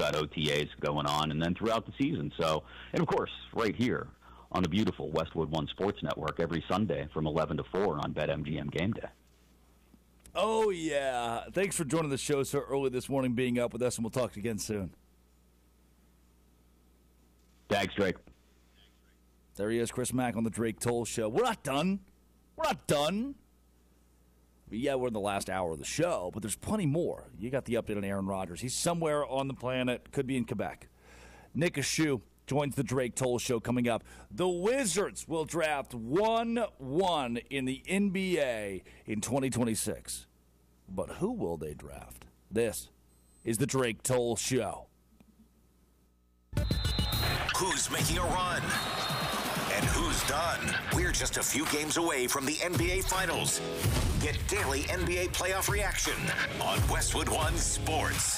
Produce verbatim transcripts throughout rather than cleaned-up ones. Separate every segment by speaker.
Speaker 1: got O T As going on, and then throughout the season. So, and of course, right here on the beautiful Westwood One Sports Network every Sunday from eleven to four on BetMGM Game Day.
Speaker 2: Oh, yeah. Thanks for joining the show so early this morning, being up with us, and we'll talk again soon.
Speaker 1: Thanks, Drake.
Speaker 2: There he is, Chris Mack on the Drake Toll Show. We're not done. We're not done. Yeah, we're in the last hour of the show, but there's plenty more. You got the update on Aaron Rodgers. He's somewhere on the planet, could be in Quebec. Nick Ashew joins the Drake Toll Show coming up. The Wizards will draft one one in the N B A in twenty twenty-six. But who will they draft? This is the Drake Toll Show.
Speaker 3: Who's making a run? And who's done? We're just a few games away from the N B A Finals. Get daily N B A playoff reaction on Westwood One Sports.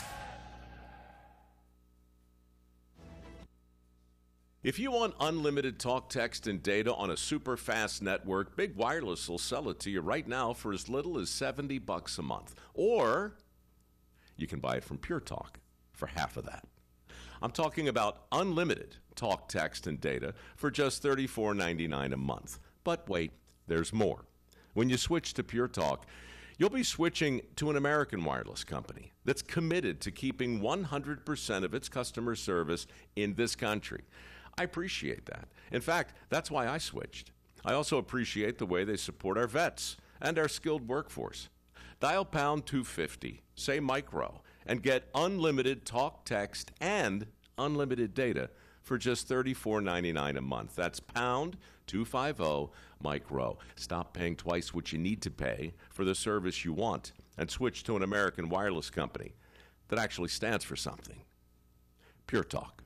Speaker 4: If you want unlimited talk, text, and data on a super fast network, Big Wireless will sell it to you right now for as little as seventy bucks a month. Or you can buy it from Pure Talk for half of that. I'm talking about unlimited talk, text, and data for just thirty-four ninety-nine a month. But wait, there's more. When you switch to Pure Talk, you'll be switching to an American wireless company that's committed to keeping one hundred percent of its customer service in this country. I appreciate that. In fact, that's why I switched. I also appreciate the way they support our vets and our skilled workforce. Dial pound two fifty, say micro, and get unlimited talk, text, and unlimited data for just thirty-four ninety-nine a month. That's pound two fifty, micro. Stop paying twice what you need to pay for the service you want and switch to an American wireless company that actually stands for something. Pure Talk.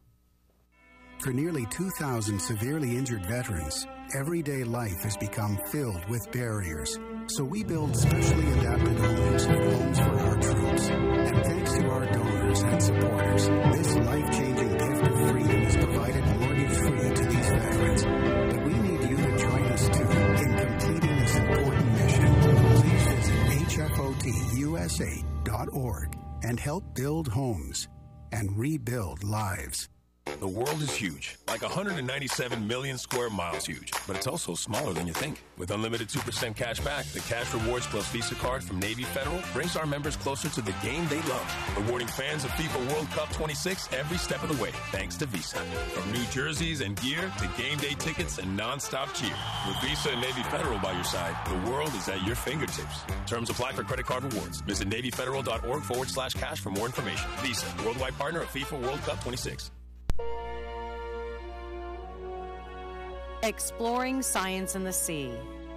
Speaker 5: For nearly two thousand severely injured veterans, everyday life has become filled with barriers. So we build specially adapted homes, homes for our troops. And thanks to our donors and supporters, this life-changing gift of freedom is provided mortgage-free to these veterans. But we need you to join us, too, in completing this important mission. Please visit H F O T U S A dot org and help build homes and rebuild lives.
Speaker 6: The world is huge, like one hundred ninety-seven million square miles huge, but it's also smaller than you think. With unlimited two percent cash back, the Cash Rewards Plus Visa card from Navy Federal brings our members closer to the game they love, rewarding fans of FIFA World Cup twenty-six every step of the way, thanks to Visa. From new jerseys and gear to game day tickets and non-stop cheer. With Visa and Navy Federal by your side, the world is at your fingertips. Terms apply for credit card rewards. Visit NavyFederal.org forward slash cash for more information. Visa, worldwide partner of FIFA World Cup twenty-six.
Speaker 7: Exploring science in the sea.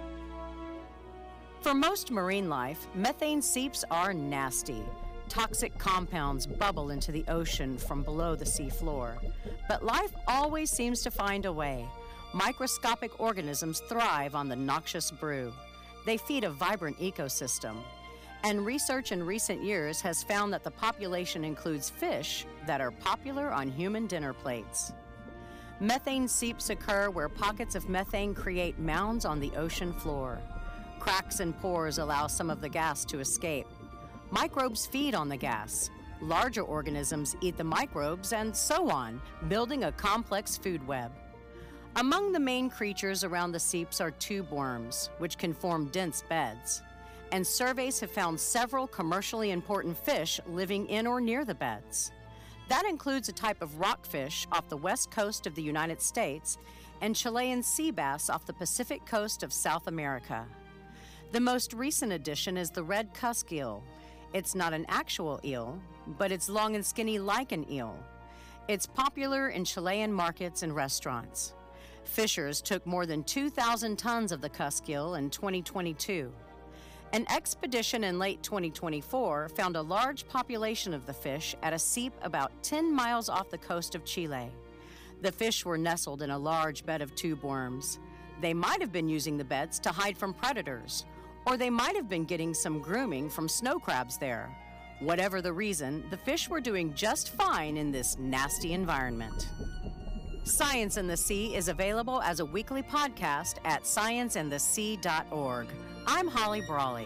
Speaker 7: For most marine life, methane seeps are nasty. Toxic compounds bubble into the ocean from below the sea floor. But life always seems to find a way. Microscopic organisms thrive on the noxious brew. They feed a vibrant ecosystem. And research in recent years has found that the population includes fish that are popular on human dinner plates. Methane seeps occur where pockets of methane create mounds on the ocean floor. Cracks and pores allow some of the gas to escape. Microbes feed on the gas. Larger organisms eat the microbes, and so on, building a complex food web. Among the main creatures around the seeps are tube worms, which can form dense beds. And surveys have found several commercially important fish living in or near the beds. That includes a type of rockfish off the west coast of the United States and Chilean sea bass off the Pacific coast of South America. The most recent addition is the red cusk eel. It's not an actual eel, but it's long and skinny like an eel. It's popular in Chilean markets and restaurants. Fishers took more than two thousand tons of the cusk eel in twenty twenty-two. An expedition in late twenty twenty-four found a large population of the fish at a seep about ten miles off the coast of Chile. The fish were nestled in a large bed of tube worms. They might have been using the beds to hide from predators, or they might have been getting some grooming from snow crabs there. Whatever the reason, the fish were doing just fine in this nasty environment. Science in the Sea is available as a weekly podcast at science in the sea dot org. I'm Holly Brawley.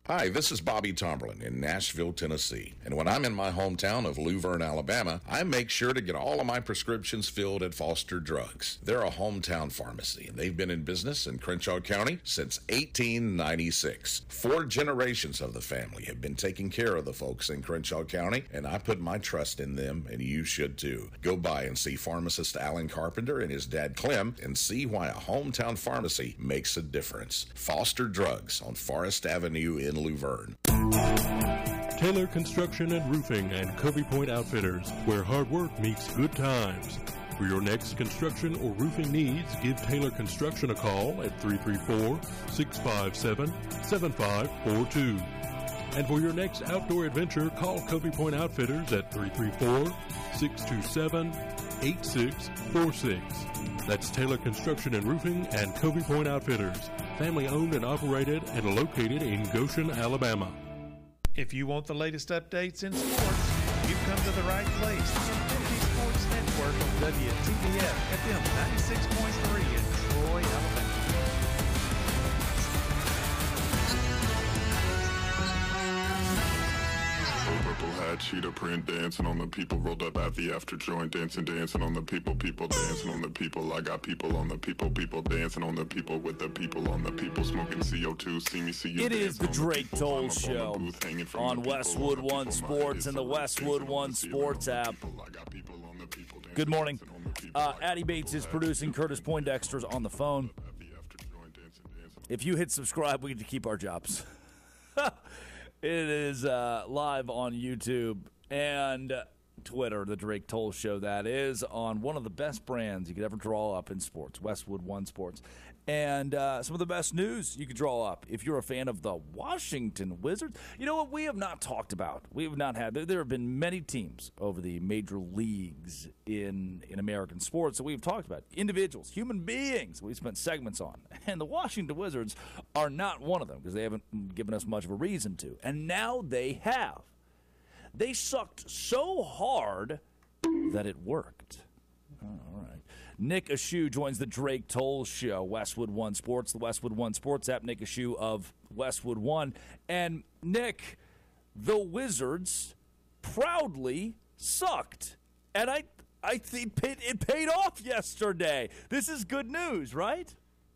Speaker 8: Hi, this is Bobby Tomberlin in Nashville, Tennessee. And when I'm in my hometown of Luverne, Alabama, I make sure to get all of my prescriptions filled at Foster Drugs. They're a hometown pharmacy, and they've been in business in Crenshaw County since eighteen ninety-six. Four generations of the family have been taking care of the folks in Crenshaw County, and I put my trust in them, and you should too. Go by and see pharmacist Alan Carpenter and his dad Clem and see why a hometown pharmacy makes a difference. Foster Drugs on Forest Avenue in Luverne.
Speaker 9: Taylor Construction and Roofing and Covey Point Outfitters, where hard work meets good times. For your next construction or roofing needs, give Taylor Construction a call at three three four, six five seven, seven five four two. And for your next outdoor adventure, call Covey Point Outfitters at three three four, six two seven, eight six four six. That's Taylor Construction and Roofing and Covey Point Outfitters, family owned and operated and located in Goshen, Alabama.
Speaker 10: If you want the latest updates in sports, you've come to the right place. The Infinity Sports Network on W T B F F M ninety-six point three in Troy, Alabama.
Speaker 11: Purple hat, cheetah print, dancing on the people, rolled up at the after joint, dancing, dancing on the people, people dancing on the people. I got people on the people, people dancing on the people with the people on the people, smoking C O two. See me, see you.
Speaker 2: It is the Drake Toll Show on Westwood One Sports and the Westwood One Sports app. Good morning. Uh, Addie Bates is producing. Curtis Poindexter's on the phone. If you hit subscribe, we get to keep our jobs. It is uh, live on YouTube and Twitter, the Drake Toll Show, that is, on one of the best brands you could ever draw up in sports, Westwood One Sports. And uh, some of the best news you could draw up if you're a fan of the Washington Wizards. You know what we have not talked about? We have not had, there, there have been many teams over the major leagues in, in American sports that we've talked about. Individuals, human beings we spent segments on. And the Washington Wizards are not one of them because they haven't given us much of a reason to. And now they have. They sucked so hard that it worked. All right. Nick Ashew joins the Drake Toll Show, Westwood One Sports, the Westwood One Sports app. Nick Ashew of Westwood One. And, Nick, the Wizards proudly sucked. And I I think it paid off yesterday. This is good news, right?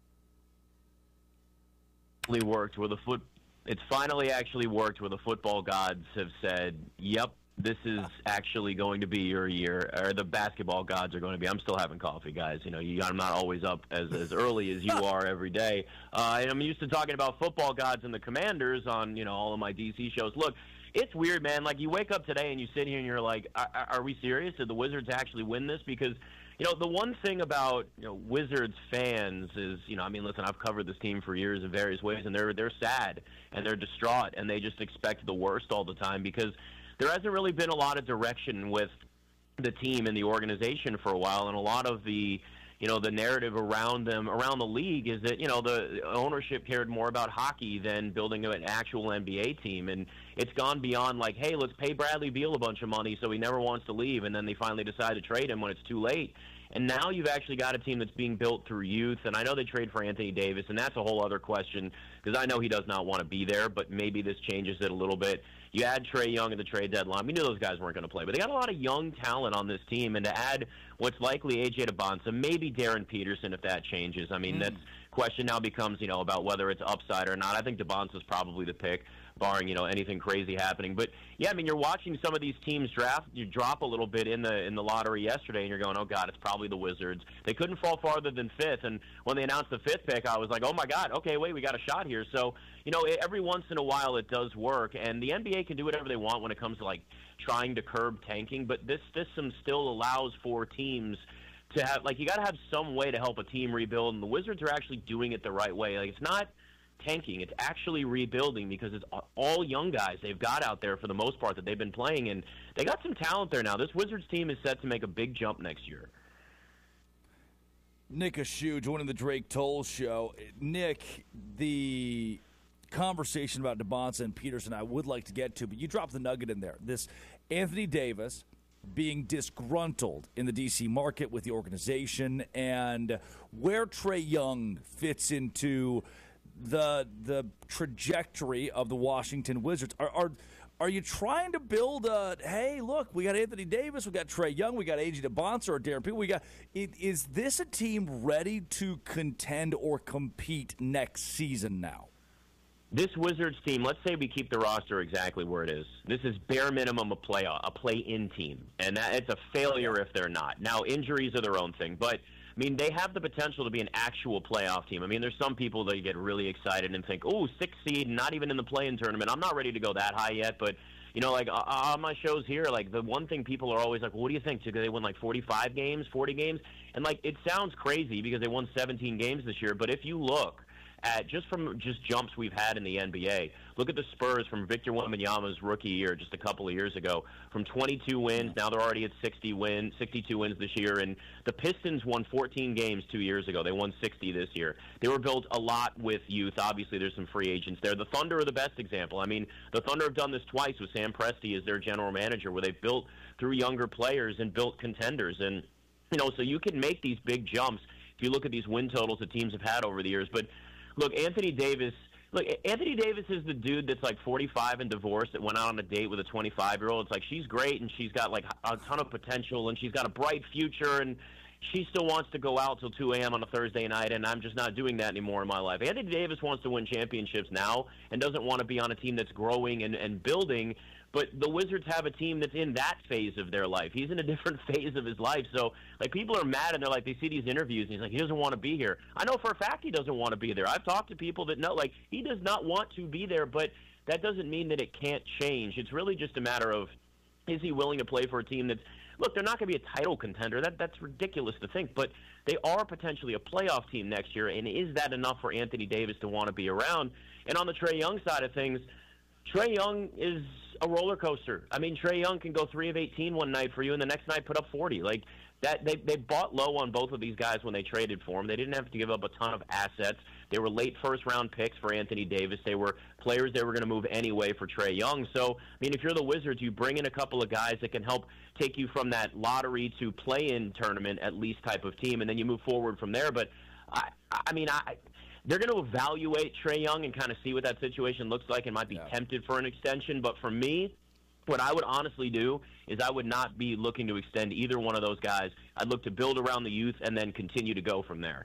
Speaker 12: It worked where the foot. It's finally actually worked where the football gods have said, yep, this is actually going to be your year, or the basketball gods are going to be. I'm still having coffee, guys. You know, you, I'm not always up as, as early as you are every day. Uh, and I'm used to talking about football gods and the Commanders on, you know, all of my D C shows. Look, it's weird, man. Like, you wake up today and you sit here and you're like, are, are we serious? Did the Wizards actually win this? Because, you know, the one thing about, you know, Wizards fans is, you know, I mean, listen, I've covered this team for years in various ways, and they're they're sad and they're distraught, and they just expect the worst all the time because there hasn't really been a lot of direction with the team and the organization for a while, and a lot of the, you know, the narrative around them, around the league is that, you know, the ownership cared more about hockey than building an actual N B A team. And it's gone beyond like, hey, let's pay Bradley Beal a bunch of money so he never wants to leave, and then they finally decide to trade him when it's too late. And now you've actually got a team that's being built through youth. And I know they trade for Anthony Davis, and that's a whole other question because I know he does not want to be there, but maybe this changes it a little bit. You add Trae Young at the trade deadline. We knew those guys weren't going to play, but they got a lot of young talent on this team. And to add what's likely A J Debonsa, maybe Darren Peterson if that changes. I mean, mm. that question now becomes, you know, about whether it's upside or not. I think Debonsa's probably the pick, barring, you know, anything crazy happening. But yeah, I mean, you're watching some of these teams draft, you drop a little bit in the in the lottery yesterday, and you're going, oh God, it's probably the Wizards. They couldn't fall farther than fifth, and when they announced the fifth pick, I was like, oh my God, okay, wait, we got a shot here. So, you know, every once in a while it does work, and the N B A can do whatever they want when it comes to like trying to curb tanking, but this system still allows for teams to have, like, you got to have some way to help a team rebuild, and the Wizards are actually doing it the right way. Like, it's not tanking, it's actually rebuilding because it's all young guys they've got out there for the most part that they've been playing, and they got some talent there now. This Wizards team is set to make a big jump next year.
Speaker 2: Nick Ashew joining the Drake Toll Show. Nick, the conversation about Debonsa and Peterson I would like to get to, but you dropped the nugget in there. This Anthony Davis being disgruntled in the D C market with the organization, and where Trae Young fits into the the trajectory of the Washington Wizards? Are are are you trying to build a, hey, look, we got Anthony Davis, we got Trae Young, we got A J DeBonsa or Darren Peterson. We got is this a team ready to contend or compete next season now?
Speaker 12: This Wizards team, let's say we keep the roster exactly where it is. This is bare minimum a play a play-in team, and that, it's a failure if they're not. Now, injuries are their own thing, but, I mean, they have the potential to be an actual playoff team. I mean, there's some people that get really excited and think, oh, sixth seed, not even in the play-in tournament. I'm not ready to go that high yet, but, you know, like, uh, on my shows here, like, the one thing people are always like, well, what do you think? Did they win, like, forty-five games, forty games? And, like, it sounds crazy because they won seventeen games this year, but if you look at just from just jumps we've had in the N B A. Look at the Spurs from Victor Wembanyama's rookie year just a couple of years ago. From twenty-two wins, now they're already at sixty wins, sixty-two wins this year. And the Pistons won fourteen games two years ago. They won sixty this year. They were built a lot with youth. Obviously, there's some free agents there. The Thunder are the best example. I mean, the Thunder have done this twice with Sam Presti as their general manager, where they've built through younger players and built contenders. And, you know, so you can make these big jumps if you look at these win totals that teams have had over the years. But look, Anthony Davis, look, Anthony Davis is the dude that's like forty-five and divorced that went out on a date with a twenty-five-year-old. It's like she's great and she's got like a ton of potential and she's got a bright future and she still wants to go out till two a.m. on a Thursday night, and I'm just not doing that anymore in my life. Anthony Davis wants to win championships now and doesn't want to be on a team that's growing and, and building. But the Wizards have a team that's in that phase of their life. He's in a different phase of his life. So, like, people are mad, and they're like, they see these interviews, and he's like, he doesn't want to be here. I know for a fact he doesn't want to be there. I've talked to people that know, like, he does not want to be there, but that doesn't mean that it can't change. It's really just a matter of, is he willing to play for a team that's, look, they're not going to be a title contender. That That's ridiculous to think, but they are potentially a playoff team next year, and is that enough for Anthony Davis to want to be around? And on the Trae Young side of things, Trae Young is a roller coaster. I mean, Trae Young can go three of eighteen one night for you, and the next night put up forty. Like that, they they bought low on both of these guys when they traded for him. They didn't have to give up a ton of assets. They were late first round picks for Anthony Davis. They were players they were going to move anyway for Trae Young. So, I mean, if you're the Wizards, you bring in a couple of guys that can help take you from that lottery to play-in tournament at least type of team, and then you move forward from there. But I, I mean, I. They're going to evaluate Trae Young and kind of see what that situation looks like and might be yeah. tempted for an extension. But for me, what I would honestly do is I would not be looking to extend either one of those guys. I'd look to build around the youth and then continue to go from there.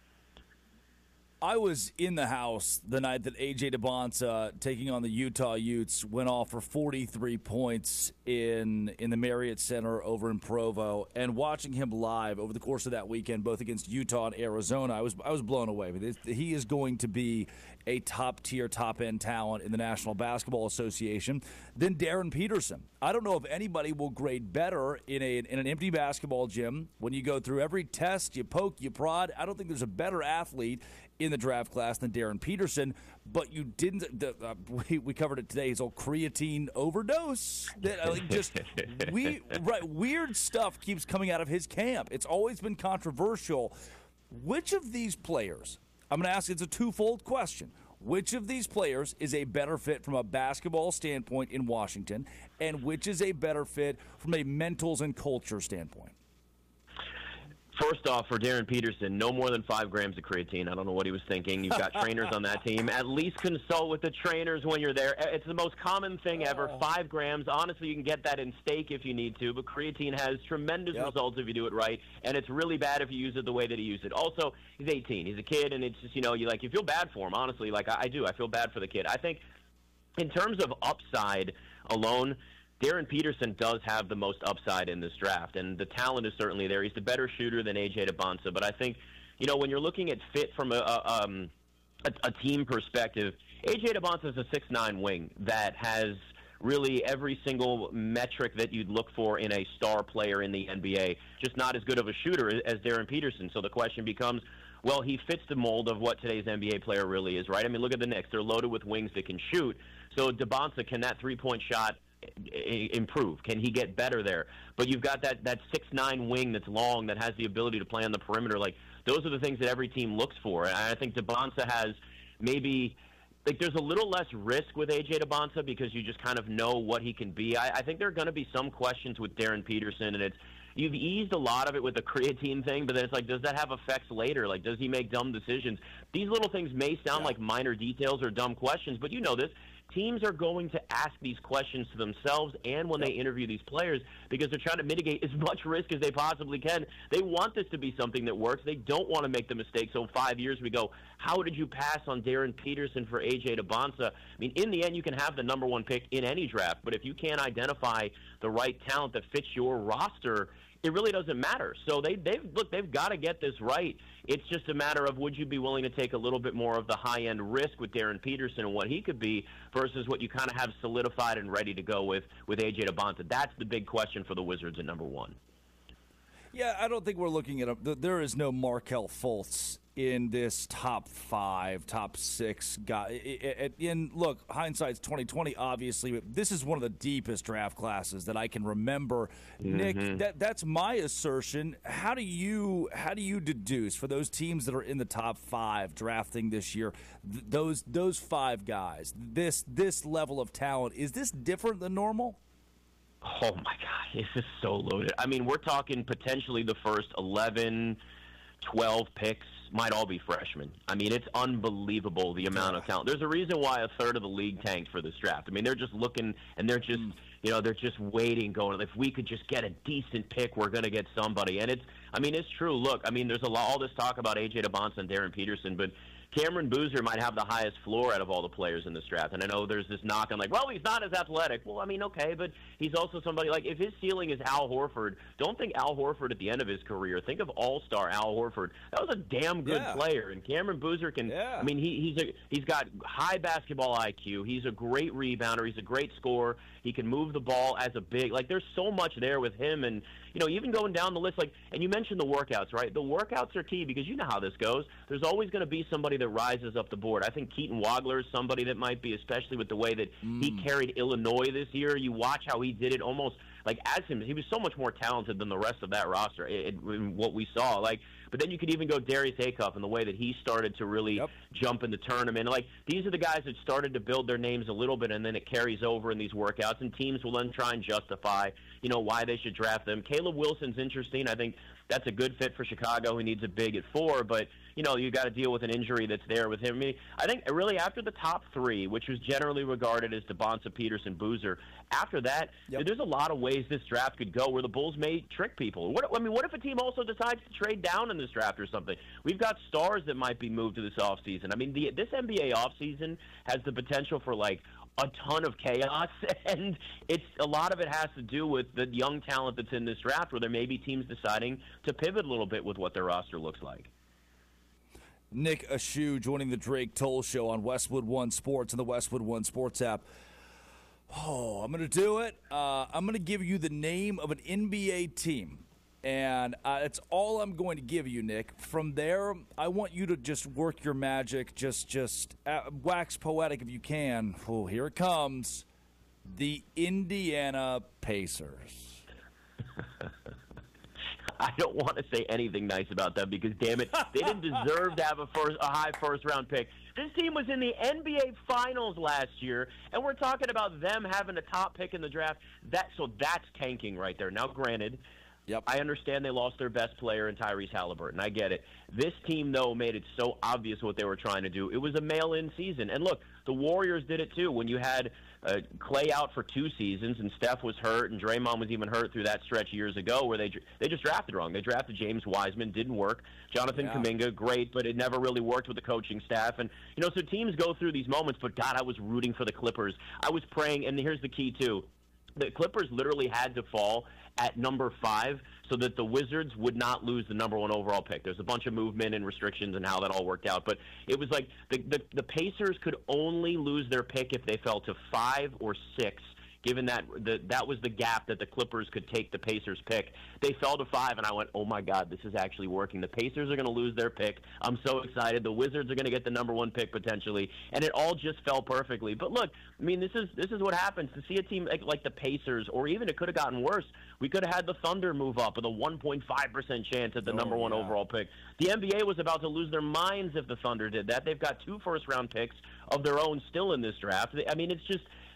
Speaker 2: I was in the house the night that A J DeBonsa, taking on the Utah Utes, went off for forty-three points in in the Marriott Center over in Provo, and watching him live over the course of that weekend, both against Utah and Arizona, I was I was blown away. He is going to be a top-tier, top-end talent in the National Basketball Association than Darren Peterson. I don't know if anybody will grade better in a in an empty basketball gym when you go through every test, you poke, you prod. I don't think there's a better athlete in the draft class than Darren Peterson, but you didn't. The, uh, we, we covered it today. His old creatine overdose. That, uh, just we right weird stuff keeps coming out of his camp. It's always been controversial. Which of these players? I'm going to ask. It's a twofold question. Which of these players is a better fit from a basketball standpoint in Washington, and which is a better fit from a mentals and culture standpoint?
Speaker 12: First off, for Darren Peterson, no more than five grams of creatine. I don't know what he was thinking. You've got trainers on that team. At least consult with the trainers when you're there. It's the most common thing ever, five grams. Honestly, you can get that in steak if you need to, but creatine has tremendous yep. results if you do it right, and it's really bad if you use it the way that he used it. Also, he's eighteen. He's a kid, and it's just, you know, you like you feel bad for him, honestly. Like, I, I do. I feel bad for the kid. I think in terms of upside alone, Darren Peterson does have the most upside in this draft, and the talent is certainly there. He's the better shooter than A J DeBonsa, but I think, you know, when you're looking at fit from a, a, um, a, a team perspective, A J DeBonsa is a six nine wing that has really every single metric that you'd look for in a star player in the N B A, just not as good of a shooter as Darren Peterson. So the question becomes, well, he fits the mold of what today's N B A player really is, right? I mean, look at the Knicks. They're loaded with wings that can shoot. So DeBonsa, can that three-point shot improve? Can he get better there? But you've got that that six nine wing that's long, that has the ability to play on the perimeter. Like, those are the things that every team looks for. And I think DeBonsa has maybe, like, there's a little less risk with A J DeBonsa because you just kind of know what he can be. I, I think there are going to be some questions with Darren Peterson, and it's you've eased a lot of it with the creatine thing, but then it's like, does that have effects later? Like, does he make dumb decisions? These little things may sound
Speaker 2: Yeah.
Speaker 12: like minor details or dumb questions, but you know this. Teams are going to ask these questions to themselves and when they interview these players because they're trying to mitigate as much risk as they possibly can. They want this to be something that works. They don't want to make the mistake. So five years we go, how did you pass on Darren Peterson for A J Debonsa? I mean, in the end, you can have the number one pick in any draft, but if you can't identify the right talent that fits your roster, it really doesn't matter. So they, they've look, they've got to get this right. It's just a matter of would you be willing to take a little bit more of the high-end risk with Darren Peterson and what he could be versus what you kind of have solidified and ready to go with with A J Debonsa. That's the big question for the Wizards at number one.
Speaker 2: Yeah, I don't think we're looking at a, there is no Markelle Fultz in this top five, top six guy. And look, hindsight's twenty twenty, obviously, but this is one of the deepest draft classes that I can remember. Mm-hmm. Nick, that that's my assertion. How do you how do you deduce for those teams that are in the top five drafting this year, th- those those five guys, this this level of talent, is this different than normal?
Speaker 12: Oh my God, this is so loaded. I mean, we're talking potentially the first eleven, twelve picks might all be freshmen. I mean, it's unbelievable the amount of talent. There's a reason why a third of the league tanked for this draft. I mean, they're just looking and they're just, you know, they're just waiting, going, if we could just get a decent pick, we're going to get somebody. And it's, I mean, it's true. Look, I mean, there's a lot, all this talk about A J Debonsa and Darren Peterson, but Cameron Boozer might have the highest floor out of all the players in this draft. And I know there's this knock on like, well, he's not as athletic. Well, I mean, okay, but he's also somebody like if his ceiling is Al Horford, don't think Al Horford at the end of his career. Think of all-star Al Horford. That was a damn good
Speaker 2: yeah.
Speaker 12: player. And Cameron Boozer can
Speaker 2: yeah.
Speaker 12: I mean, he, he's a he's got high basketball I Q. He's a great rebounder. He's a great scorer. He can move the ball as a big. Like there's so much there with him and you know, even going down the list, like, and you mentioned the workouts, right? The workouts are key because you know how this goes. There's always going to be somebody that rises up the board. I think Keaton Wagler is somebody that might be, especially with the way that mm. he carried Illinois this year. You watch how he did it almost like as him. He was so much more talented than the rest of that roster in, in what we saw. Like, but then you could even go Darius Acuff and the way that he started to really yep. jump in the tournament. Like, these are the guys that started to build their names a little bit, and then it carries over in these workouts, and teams will then try and justify, you know, why they should draft them. Caleb Wilson's interesting. I think that's a good fit for Chicago. He needs a big at four, but, you know, you got to deal with an injury that's there with him. I mean, I think really after the top three, which was generally regarded as Debonsa, Peterson, Boozer, after that, yep. there's a lot of ways this draft could go where the Bulls may trick people. What, I mean, what if a team also decides to trade down in this draft or something? We've got stars that might be moved to this offseason. I mean, the, this N B A offseason has the potential for, like, a ton of chaos, and it's a lot of it has to do with the young talent that's in this draft where there may be teams deciding to pivot a little bit with what their roster looks like.
Speaker 2: Nick Ashew joining the Drake Toll Show on Westwood One Sports and the Westwood One Sports app. Oh, I'm going to do it. Uh, I'm going to give you the name of an N B A team, and uh, that's all I'm going to give you, Nick. From there, I want you to just work your magic, just just uh, wax poetic if you can. Oh, here it comes. The Indiana Pacers.
Speaker 12: I don't want to say anything nice about them because, damn it, they didn't deserve to have a first, a high first-round pick. This team was in the N B A Finals last year, and we're talking about them having a top pick in the draft. That so that's tanking right there. Now, granted,
Speaker 2: yep.
Speaker 12: I understand they lost their best player in Tyrese Halliburton. I get it. This team, though, made it so obvious what they were trying to do. It was a mail-in season. And, look, the Warriors did it, too. When you had uh, Clay out for two seasons and Steph was hurt and Draymond was even hurt through that stretch years ago where they they just drafted wrong. They drafted James Wiseman. Didn't work. Jonathan
Speaker 2: yeah.
Speaker 12: Kuminga, great, but it never really worked with the coaching staff. And, you know, so teams go through these moments. But, God, I was rooting for the Clippers. I was praying, and here's the key, too. The Clippers literally had to fall at number five so that the Wizards would not lose the number one overall pick. There's a bunch of movement and restrictions and how that all worked out. But it was like the, the, the Pacers could only lose their pick if they fell to five or six, given that the, that was the gap that the Clippers could take the Pacers' pick. They fell to five, and I went, oh, my God, this is actually working. The Pacers are going to lose their pick. I'm so excited. The Wizards are going to get the number one pick potentially, and it all just fell perfectly. But, look, I mean, this is this is what happens. To see a team like, like the Pacers, or even it could have gotten worse, we could have had the Thunder move up with a one point five percent chance at the oh, number one
Speaker 2: yeah.
Speaker 12: overall pick. The N B A was about to lose their minds if the Thunder did that. They've got two first-round picks of their own still in this draft. I mean, it's just –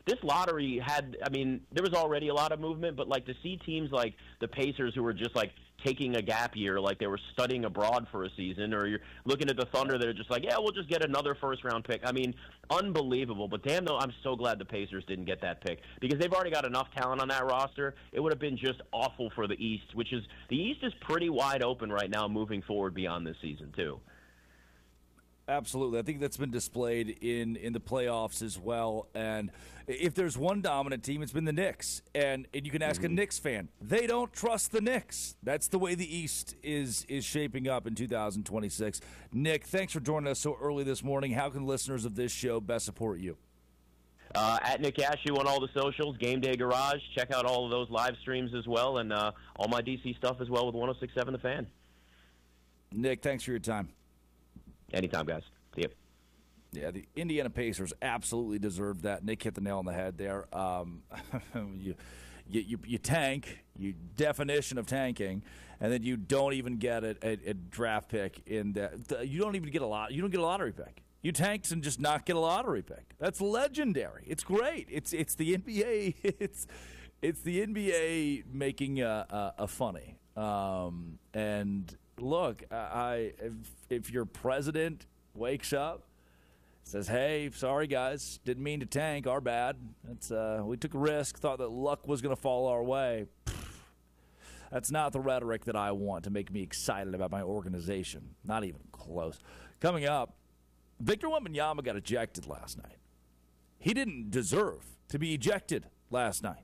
Speaker 12: this lottery had, I mean, there was already a lot of movement, but, like, to see teams like the Pacers who were just, like, taking a gap year, like they were studying abroad for a season, or you're looking at the Thunder that are just like, yeah, we'll just get another first-round pick. I mean, unbelievable. But damn, though, I'm so glad the Pacers didn't get that pick because they've already got enough talent on that roster. It would have been just awful for the East, which is the East is pretty wide open right now moving forward beyond this season, too.
Speaker 2: Absolutely. I think that's been displayed in, in the playoffs as well. And if there's one dominant team, it's been the Knicks. And, and you can ask mm-hmm. a Knicks fan. They don't trust the Knicks. That's the way the East is is shaping up in two thousand twenty-six. Nick, thanks for joining us so early this morning. How can listeners of this show best support you?
Speaker 12: Uh, at Nick Ashew on all the socials, Game Day Garage. Check out all of those live streams as well, and uh, all my D C stuff as well with one oh six point seven The Fan.
Speaker 2: Nick, thanks for your time.
Speaker 12: Anytime, guys. See you.
Speaker 2: Yeah, the Indiana Pacers absolutely deserved that. Nick hit the nail on the head there. Um, you, you, you, you tank, you definition of tanking, and then you don't even get a, a, a draft pick in that. You don't even get a lot. You don't get a lottery pick. You tanked and just not get a lottery pick. That's legendary. It's great. It's it's the N B A. It's it's the N B A making a, a, a funny. Um, and look, I if, if your president wakes up, says, "Hey, sorry guys, didn't mean to tank. Our bad. It's uh, we took a risk. Thought that luck was going to fall our way." That's not the rhetoric that I want to make me excited about my organization. Not even close. Coming up, Victor Wembanyama got ejected last night. He didn't deserve to be ejected last night.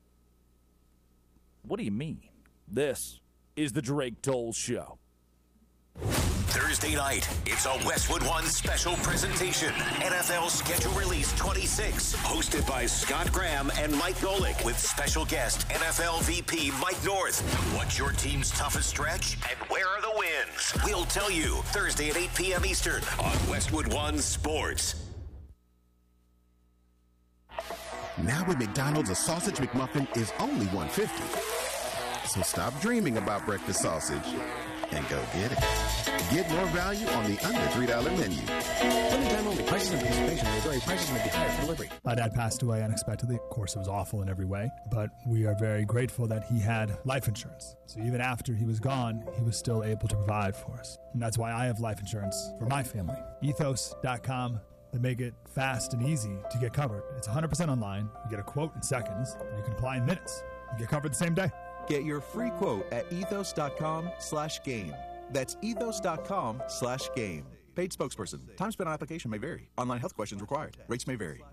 Speaker 2: What do you mean? This is the Drake Toll Show.
Speaker 3: Thursday night, it's a Westwood One special presentation. N F L Schedule Release twenty-six, hosted by Scott Graham and Mike Golick, with special guest N F L V P Mike North. What's your team's toughest stretch, and where are the wins? We'll tell you Thursday at eight p.m. Eastern on Westwood One Sports.
Speaker 13: Now at McDonald's, a sausage McMuffin is only one dollar fifty. So stop dreaming about breakfast sausage and go get it. Get more value on the under three dollar menu.
Speaker 14: Limited time only. Prices and participation may vary. Prices may be higher for delivery.
Speaker 15: My dad passed away unexpectedly. Of course, it was awful in every way, but we are very grateful that he had life insurance. So even after he was gone, he was still able to provide for us. And that's why I have life insurance for my family. Ethos dot com. They make it fast and easy to get covered. It's one hundred percent online. You get a quote in seconds, and you can apply in minutes. You get covered the same day.
Speaker 16: Get your free quote at ethos dot com slash game. That's ethos dot com slash game. Paid spokesperson. Time spent on application may vary. Online health questions required. Rates may vary.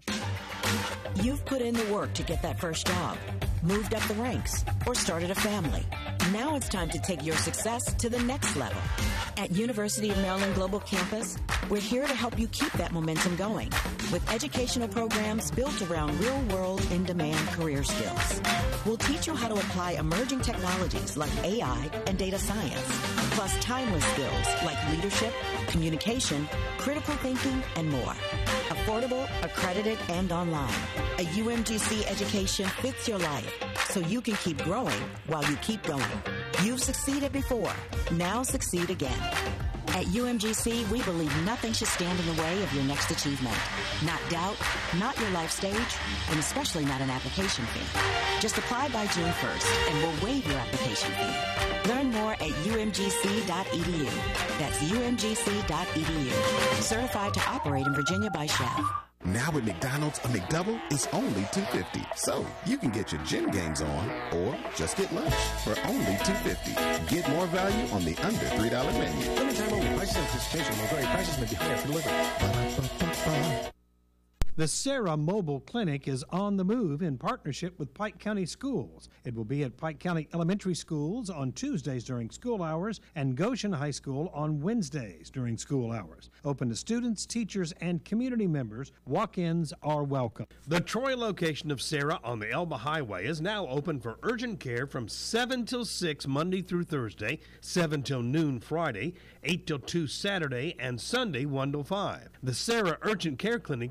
Speaker 17: You've put in the work to get that first job, moved up the ranks, or started a family. Now it's time to take your success to the next level. At University of Maryland Global Campus, we're here to help you keep that momentum going with educational programs built around real-world, in-demand career skills. We'll teach you how to apply emerging technologies like A I and data science, plus timeless skills like leadership, communication, critical thinking, and more. Affordable, accredited, and online. A U M G C education fits your life, so you can keep growing while you keep going. You've succeeded before. Now succeed again. At U M G C, we believe nothing should stand in the way of your next achievement. Not doubt, not your life stage, and especially not an application fee. Just apply by June first, and we'll waive your application fee. Learn more at U M G C dot E D U. That's U M G C dot E D U. Certified to operate in Virginia by Chef.
Speaker 13: Now at McDonald's, a McDouble is only two dollars and fifty cents. So you can get your gym games on or just get lunch for only two dollars and fifty cents. Get more value on the under three dollar menu.
Speaker 16: Limited time only. Prices and participation may vary. Prices may be higher for delivery.
Speaker 13: Ba-da-ba-ba-ba.
Speaker 18: The Sarah Mobile Clinic is on the move in partnership with Pike County Schools. It will be at Pike County Elementary Schools on Tuesdays during school hours and Goshen High School on Wednesdays during school hours. Open to students, teachers, and community members. Walk-ins are welcome. The Troy location of Sarah on the Elba Highway is now open for urgent care from seven till six Monday through Thursday, seven till noon Friday, eight till two Saturday, and Sunday one till five. The Sarah Urgent Care Clinic is for walk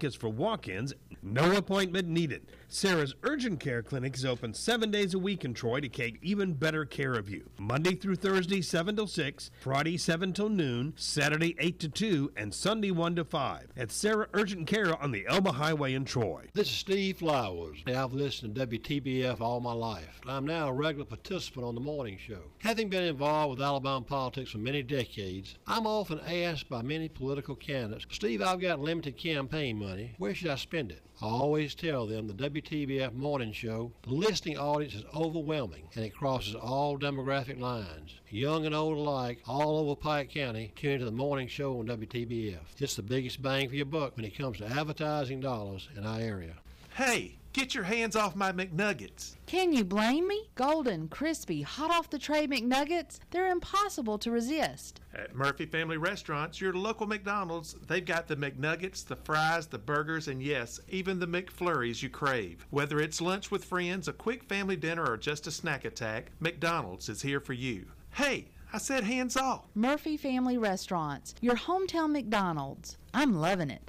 Speaker 18: walk-ins. No appointment needed. Sarah's Urgent Care Clinic is open seven days a week in Troy to take even better care of you. Monday through Thursday, seven till six, Friday, seven till noon, Saturday, eight to two, and Sunday, one to five. At Sarah Urgent Care on the Elba Highway in Troy.
Speaker 19: This is Steve Flowers. I've listened to W T B F all my life. I'm now a regular participant on the morning show. Having been involved with Alabama politics for many decades, I'm often asked by many political candidates, Steve, I've got limited campaign money. Where should I spend it? I always tell them the W T B F morning show, the listening audience is overwhelming and it crosses all demographic lines. Young and old alike, all over Pike County, tune into the morning show on W T B F. It's the biggest bang for your buck when it comes to advertising dollars in our area.
Speaker 10: Hey, get your hands off my McNuggets.
Speaker 20: Can you blame me? Golden, crispy, hot off the tray McNuggets, they're impossible to resist.
Speaker 10: At Murphy Family Restaurants, your local McDonald's, they've got the McNuggets, the fries, the burgers, and yes, even the McFlurries you crave. Whether it's lunch with friends, a quick family dinner, or just a snack attack, McDonald's is here for you. Hey, I said hands off.
Speaker 20: Murphy Family Restaurants, your hometown McDonald's. I'm loving it.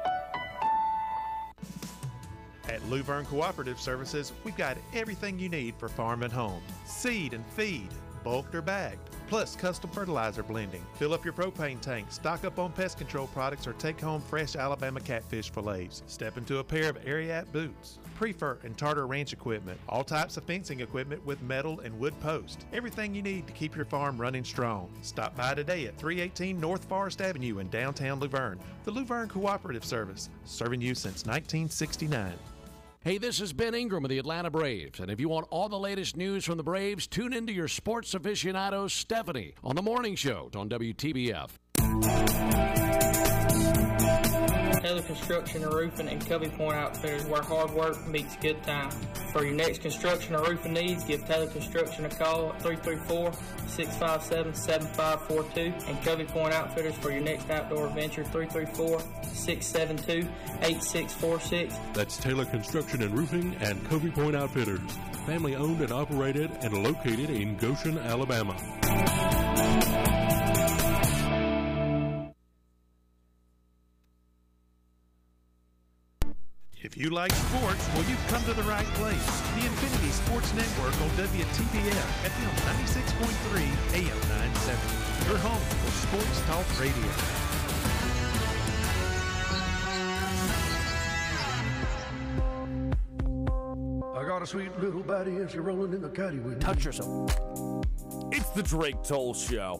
Speaker 10: At Luverne Cooperative Services, we've got everything you need for farm and home. Seed and feed, bulked or bagged, plus custom fertilizer blending. Fill up your propane tank, stock up on pest control products, or take home fresh Alabama catfish fillets. Step into a pair of Ariat boots, Prefer and Tartar Ranch equipment, all types of fencing equipment with metal and wood posts. Everything you need to keep your farm running strong. Stop by today at three eighteen North Forest Avenue in downtown Luverne. The Luverne Cooperative Service, serving you since nineteen sixty-nine.
Speaker 21: Hey, this is Ben Ingram of the Atlanta Braves, and if you want all the latest news from the Braves, tune into your sports aficionado, Stephanie, on the morning show on W T B F.
Speaker 22: Taylor Construction and Roofing and Covey Point Outfitters, where hard work meets good time. For your next construction or roofing needs, give Taylor Construction a call at three three four, six five seven, seven five four two, and Covey Point Outfitters for your next outdoor adventure, three three four, six seven two, eight six four six.
Speaker 9: That's Taylor Construction and Roofing and Covey Point Outfitters, family owned and operated and located in Goshen, Alabama.
Speaker 10: If you like sports, well, you've come to the right place. The Infinity Sports Network on W T B F, F M ninety-six point three, A M nine seventy. Your home for sports talk radio.
Speaker 23: I got a sweet little baddie as you're rolling in the caddy with me.
Speaker 2: Touch yourself. It's the Drake Toll Show.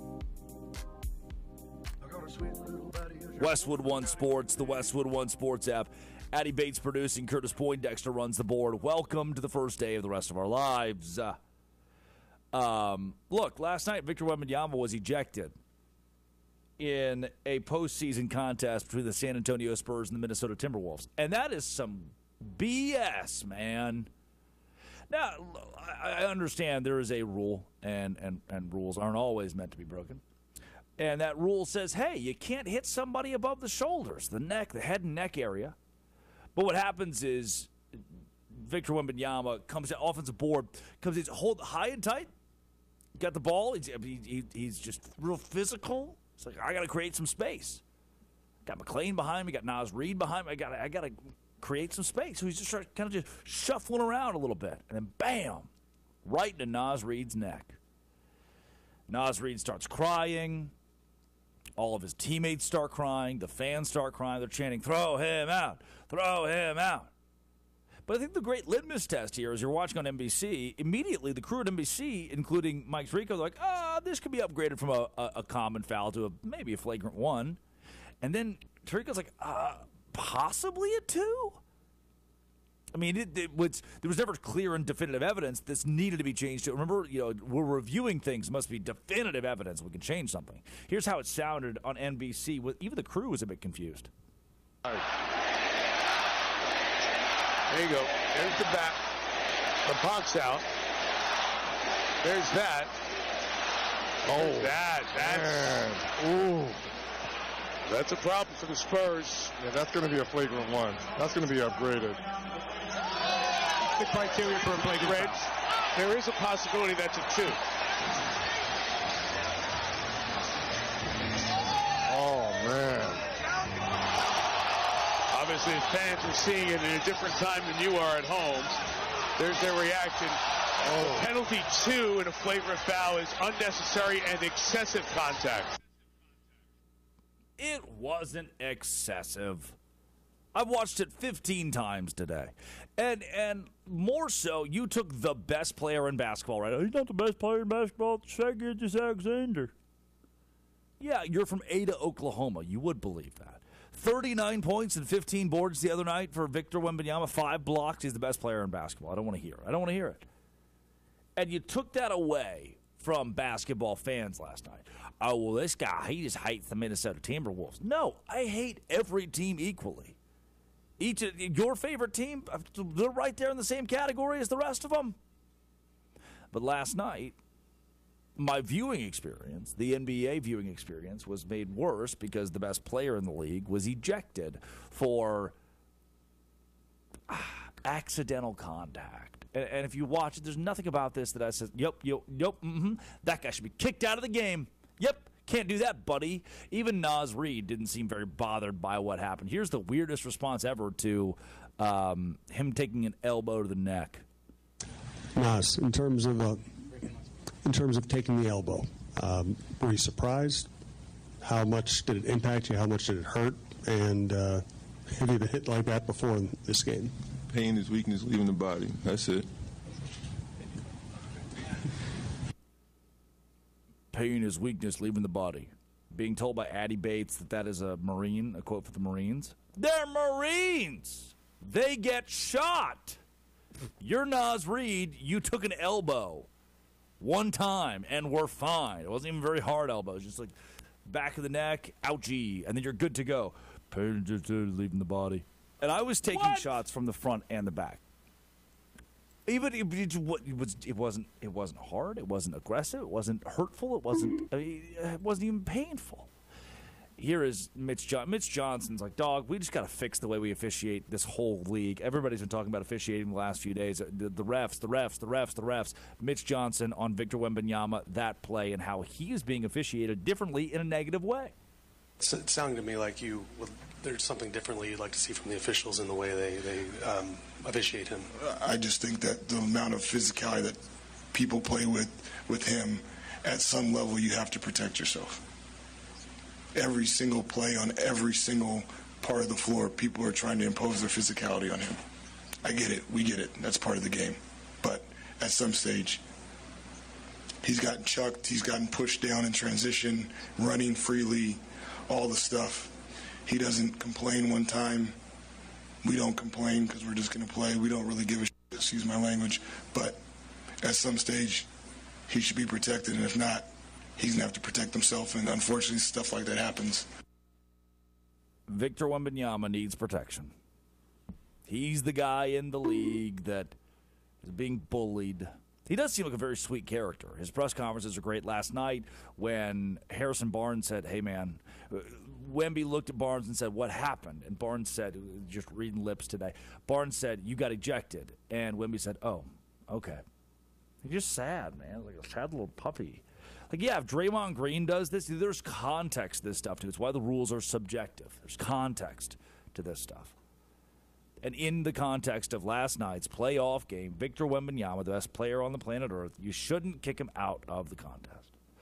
Speaker 23: I got a sweet little baddie.
Speaker 2: Westwood One Sports, the Westwood One Sports app. Addie Bates producing, Curtis Poindexter runs the board. Welcome to the first day of the rest of our lives. Uh, um, look, last night Victor Wembanyama was ejected in a postseason contest between the San Antonio Spurs and the Minnesota Timberwolves. And that is some B S, man. Now, I understand there is a rule, and, and, and rules aren't always meant to be broken. And that rule says, hey, you can't hit somebody above the shoulders, the neck, the head and neck area. But what happens is Victor Wembanyama comes in, offensive board, comes in, hold high and tight, got the ball. He's, he, he's just real physical. It's like, I got to create some space. Got McClain behind me, got Naz Reid behind me. I got I got to create some space. So he's just kind of just shuffling around a little bit. And then bam, right into Naz Reid's neck. Naz Reid starts crying. All of his teammates start crying. The fans start crying. They're chanting, throw him out. Throw him out. But I think the great litmus test here, as you're watching on N B C, immediately the crew at N B C, including Mike Tirico, are like, ah, oh, this could be upgraded from a, a, a common foul to a, maybe a flagrant one. And then Tirico's like, uh, possibly a two? I mean, it, it was, there was never clear and definitive evidence this needed to be changed. Remember, you know, we're reviewing things. Must be definitive evidence. We can change something. Here's how it sounded on N B C. Even the crew was a bit confused.
Speaker 24: There you go. There's the back. The puck's out. There's that. Oh, There's that. That's.
Speaker 11: Man. Ooh. That's a problem for the Spurs. Yeah, that's going to be a flagrant one. That's going to be upgraded.
Speaker 24: The criteria for a flagrant Reds, there is a possibility that's a two.
Speaker 11: Oh, man.
Speaker 24: obviously, as fans are seeing it in a different time than you are at home. There's their reaction. Oh. Penalty two in a flagrant foul is unnecessary and excessive contact.
Speaker 2: It wasn't excessive. I've watched it fifteen times today. And and more so, you took the best player in basketball, right? He's not the best player in basketball. It's Shai Gilgeous-Alexander. Yeah, you're from Ada, Oklahoma. You would believe that. thirty-nine points and fifteen boards the other night for Victor Wembanyama. Five blocks. He's the best player in basketball. I don't want to hear it. I don't want to hear it. And you took that away from basketball fans last night. Oh, well, this guy, he just hates the Minnesota Timberwolves. No, I hate every team equally. Each of your favorite team, they're right there in the same category as the rest of them. But last night, my viewing experience, the N B A viewing experience, was made worse because the best player in the league was ejected for ah, accidental contact. And, and if you watch it, there's nothing about this that I said, yep, yep, yep, mm-hmm, that guy should be kicked out of the game. Yep, can't do that, buddy. Even Naz Reid didn't seem very bothered by what happened. Here's the weirdest response ever to um, him taking an elbow to the neck.
Speaker 1: Naz, in terms of uh, in terms of taking the elbow, um, were you surprised? How much did it impact you? How much did it hurt? And uh, have you been hit like that before in this game?
Speaker 4: Pain is weakness leaving the body. That's it.
Speaker 2: Pain is weakness leaving the body. Being told by Addie Bates that that is a Marine, a quote for the Marines. They're Marines! They get shot! You're Naz Reid. You took an elbow one time and were fine. It wasn't even very hard elbow. It was just like back of the neck, ouchie, and then you're good to go. Pain is leaving the body. And I was taking what? shots from the front and the back. Even it, it, it was it wasn't it wasn't hard. It wasn't aggressive. It wasn't hurtful. It wasn't I mean, it wasn't even painful. Here is Mitch John- Mitch Johnson's like, dog, we just got to fix the way we officiate this whole league. Everybody's been talking about officiating the last few days. The, the refs, the refs, the refs, the refs. Mitch Johnson on Victor Wembanyama, that play, and how he is being officiated differently in a negative way.
Speaker 5: It's sounding to me like you would, there's something differently you'd like to see from the officials in the way they, they um, officiate him.
Speaker 6: I just think that the amount of physicality that people play with with him, at some level you have to protect yourself. Every single play on every single part of the floor, people are trying to impose their physicality on him. I get it. We get it. That's part of the game. But at some stage, he's gotten chucked. He's gotten pushed down in transition, running freely, all the stuff. He doesn't complain one time. We don't complain because we're just going to play. We don't really give a shit, excuse my language. But at some stage, he should be protected. And if not, he's going to have to protect himself. And unfortunately, stuff like that happens.
Speaker 2: Victor Wembanyama needs protection. He's the guy in the league that is being bullied. He does seem like a very sweet character. His press conferences are great. Last night when Harrison Barnes said, hey, man, Wemby looked at Barnes and said, what happened? And Barnes said, just reading lips today, Barnes said, you got ejected. And Wemby said, oh, okay. He's just sad, man. Like a sad little puppy. Like, yeah, if Draymond Green does this, there's context to this stuff, too. It's why the rules are subjective. There's context to this stuff. And in the context of last night's playoff game, Victor Wembanyama, the best player on the planet Earth, you shouldn't kick him out of the contest.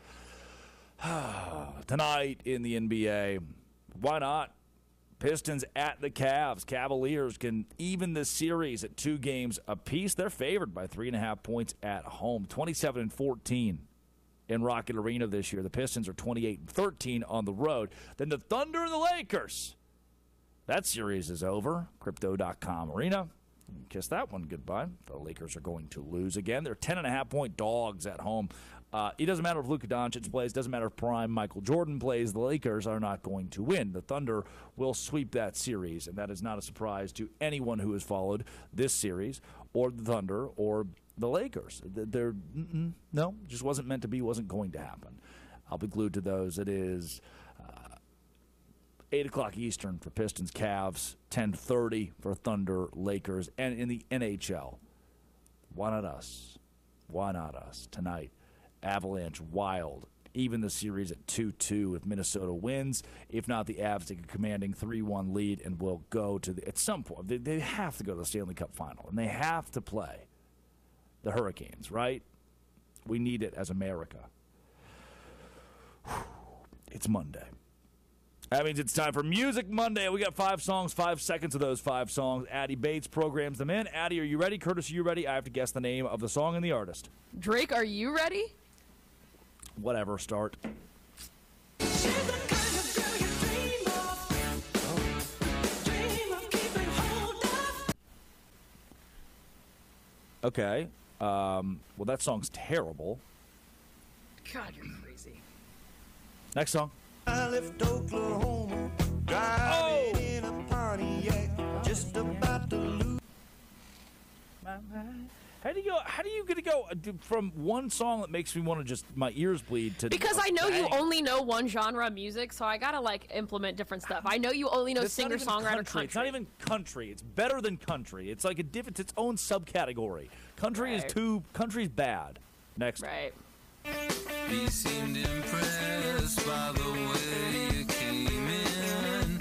Speaker 2: Tonight in the N B A, why not? Pistons at the Cavs. Cavaliers can even the series at two games apiece. They're favored by three and a half points at home, twenty-seven and fourteen in Rocket Arena this year. The Pistons are twenty-eight and thirteen on the road. Then the Thunder and the Lakers. That series is over. Crypto dot com Arena. Kiss that one goodbye. The Lakers are going to lose again. They're ten and a half point dogs at home. Uh, it doesn't matter if Luka Doncic plays. It doesn't matter if prime Michael Jordan plays. The Lakers are not going to win. The Thunder will sweep that series, and that is not a surprise to anyone who has followed this series or the Thunder or the Lakers. They're, no, just wasn't meant to be, wasn't going to happen. I'll be glued to those. It is uh, eight o'clock Eastern for Pistons, Cavs, ten thirty for Thunder, Lakers, and in the N H L, why not us? Why not us? Tonight, Avalanche, Wild, even the series at two two if Minnesota wins. If not, the Avs take a commanding three one lead and will go to the, at some point, they, they have to go to the Stanley Cup final, and they have to play the Hurricanes, right? We need it as America. It's Monday. That means it's time for Music Monday. We got five songs, five seconds of those five songs. Addie Bates programs them in. Addie, are you ready? Curtis, are you ready? I have to guess the name of the song and the artist.
Speaker 3: Drake, are you ready?
Speaker 2: Whatever, start. Okay. Um, well, that song's terrible.
Speaker 3: God, you're crazy.
Speaker 2: Next song.
Speaker 7: I left Oklahoma, driving oh. in a Pontiac, just about to lose.
Speaker 2: How do you go? How do you get to go from one song that makes me want to just my ears bleed to?
Speaker 3: Because I know you only know one genre of music, so I gotta like implement different stuff. I know you only know singer, songwriter, country.
Speaker 2: country. It's not even country. It's better than country. It's like a different, it's its own subcategory. Country right. is too. Country's bad. Next.
Speaker 3: Right.
Speaker 7: He seemed impressed by the way you came in.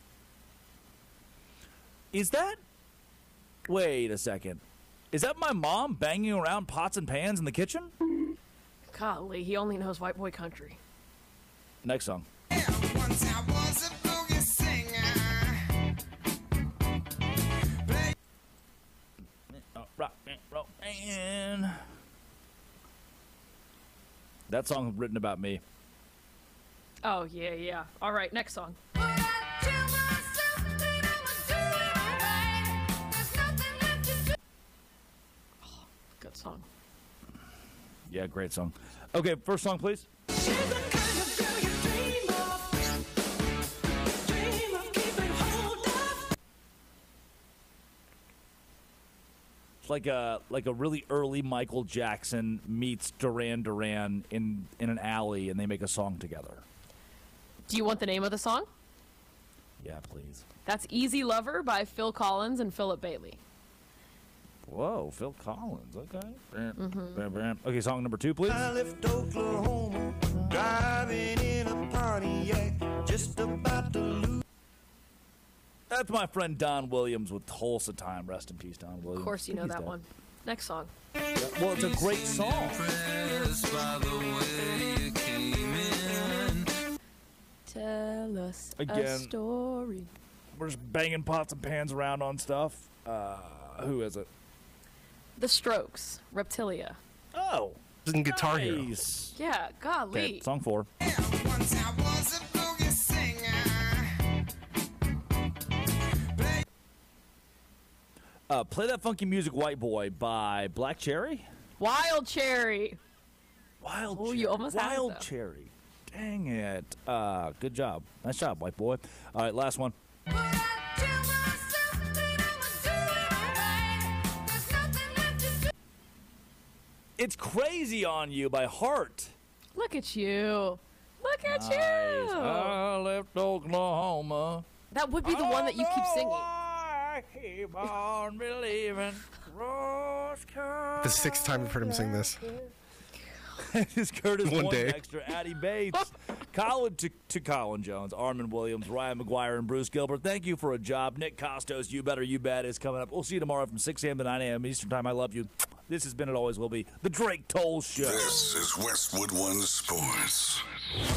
Speaker 2: Is that? Wait a second. Is that my mom banging around pots and pans in the kitchen?
Speaker 3: Golly, he only knows white boy country.
Speaker 2: Next song.
Speaker 7: Yeah, once I was a boogie singer. Play-
Speaker 2: oh, rock and roll and that song written about me.
Speaker 3: Oh, yeah, yeah. All right, next song. Good song.
Speaker 2: Yeah, great song. Okay, first song, please. It's like a like a really early Michael Jackson meets Duran Duran in in an alley, and they make a song together.
Speaker 3: Do you want the name of the song?
Speaker 2: Yeah, please.
Speaker 3: That's Easy Lover by Phil Collins and Philip Bailey.
Speaker 2: Whoa, Phil Collins. Okay.
Speaker 3: Mm-hmm.
Speaker 2: Okay, song number two, please.
Speaker 7: I left Oklahoma, driving in a Pontiac, just about to lose.
Speaker 2: That's my friend Don Williams with Tulsa Time. Rest in peace, Don Williams.
Speaker 3: Of course you know that
Speaker 2: dead.
Speaker 3: one. Next song.
Speaker 2: Yeah, well, it's a great song.
Speaker 7: By the way you came in.
Speaker 3: Tell us
Speaker 2: Again,
Speaker 3: a story.
Speaker 2: We're just banging pots and pans around on stuff. Uh, who is it?
Speaker 3: The Strokes, Reptilia.
Speaker 2: Oh.
Speaker 5: Isn't Guitar Hero.
Speaker 2: Nice.
Speaker 3: Yeah, golly.
Speaker 2: Okay, song four.
Speaker 7: Yeah, once I was a boogie singer. Play-
Speaker 2: Uh, play that funky music, White Boy by Black Cherry.
Speaker 3: Wild Cherry.
Speaker 2: Wild.
Speaker 3: Oh,
Speaker 2: Cherry.
Speaker 3: you almost had it,
Speaker 2: Wild
Speaker 3: though.
Speaker 2: Cherry. Dang it. Uh, good job. Nice job, White Boy. All right, last one. It's Crazy on You by Heart.
Speaker 3: Look at you. Look at
Speaker 2: Nice.
Speaker 3: you.
Speaker 2: I left Oklahoma.
Speaker 3: That would be the one that you keep singing.
Speaker 2: I keep on believing.
Speaker 5: The sixth time I've heard him sing this.
Speaker 2: This is Curtis
Speaker 5: One day.
Speaker 2: Poindexter, Addie Bates, Colin to, to Colin Jones, Armin Williams, Ryan McGuire, and Bruce Gilbert. Thank you for a job. Nick Costos, You Better You Bet is coming up. We'll see you tomorrow from six a.m. to nine a.m. Eastern Time. I love you. This has been, it always will be, The Drake Toll Show.
Speaker 8: This is Westwood One Sports.